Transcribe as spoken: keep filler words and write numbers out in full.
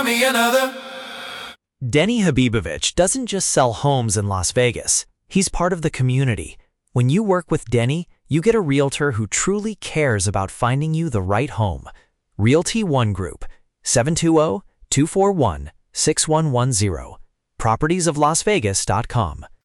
me another. Denny Habibovich doesn't just sell homes in Las Vegas. He's part of the community. When you work with Denny, you get a realtor who truly cares about finding you the right home. Realty One Group, seven two zero, two four one, six one one zero. properties of las vegas dot com